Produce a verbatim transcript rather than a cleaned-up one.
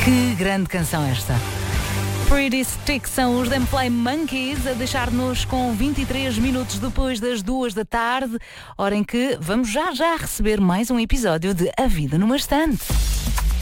Que grande canção esta. Pretty Stick são os Them Fly Monkeys a deixar-nos com vinte e três minutos depois das duas da tarde, hora em que vamos já já receber mais um episódio de A Vida numa Estante.